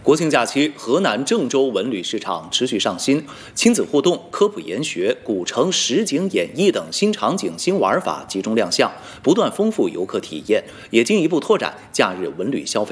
国庆假期，河南郑州文旅市场持续上新，亲子互动、科普研学、古城实景演绎等新场景、新玩法集中亮相，不断丰富游客体验，也进一步拓展假日文旅消费。